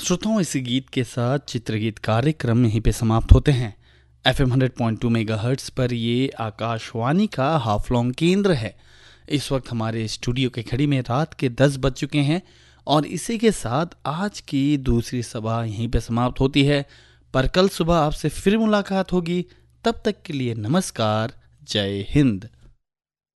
श्रोताओं, इसी गीत के साथ चित्रगीत कार्यक्रम यहीं पे समाप्त होते हैं। FM 100.2 मेगाहर्ट्ज़ पर ये आकाशवाणी का हाफलॉन्ग केंद्र है। इस वक्त हमारे स्टूडियो के घड़ी में रात के 10 बज चुके हैं और इसी के साथ आज की दूसरी सभा यहीं पे समाप्त होती है। पर कल सुबह आपसे फिर मुलाकात होगी। तब तक के लिए नमस्कार, जय हिंद।